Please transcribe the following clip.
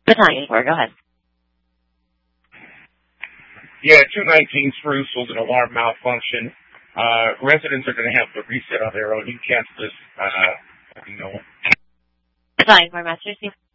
Battalion 4, go ahead. Yeah, 219 Spruce was an alarm malfunction. Residents are going to have to reset on their own. You cancel this, Battalion 4, Master.